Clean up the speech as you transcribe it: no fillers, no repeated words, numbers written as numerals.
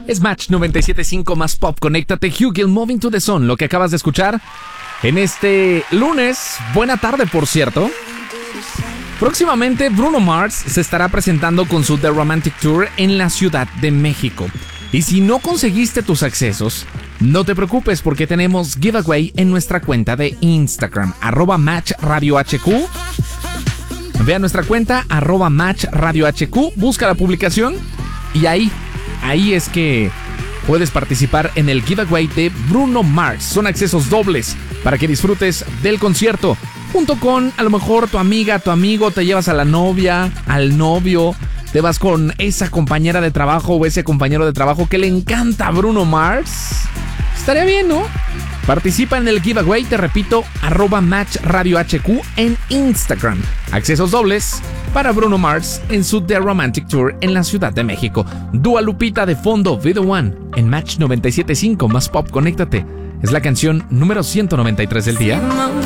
Es Match 97.5 más pop. Conéctate, Hugh Gill, Moving to the Sun, lo que acabas de escuchar en este lunes. Buena tarde, por cierto. Próximamente Bruno Mars se estará presentando con su The Romantic Tour en la Ciudad de México. Y si no conseguiste tus accesos, no te preocupes porque tenemos giveaway en nuestra cuenta de Instagram, @MatchRadioHQ. Ve a nuestra cuenta, @MatchRadioHQ, busca la publicación y ahí es que puedes participar en el giveaway de Bruno Mars. Son accesos dobles para que disfrutes del concierto. Junto con, a lo mejor, tu amiga, tu amigo, te llevas a la novia, al novio, te vas con esa compañera de trabajo o ese compañero de trabajo que le encanta Bruno Mars. Estaría bien, ¿no? Participa en el giveaway, te repito, @MatchRadioHQ en Instagram. Accesos dobles para Bruno Mars en su The Romantic Tour en la Ciudad de México. Dua Lupita de fondo, Be The One, en Match 97.5 más pop. Conéctate. Es la canción número 193 del día.